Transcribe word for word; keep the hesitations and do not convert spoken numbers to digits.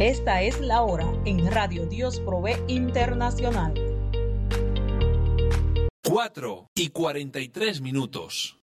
Esta es la hora en Radio Dios Provee Internacional. cuatro y cuarenta y tres minutos.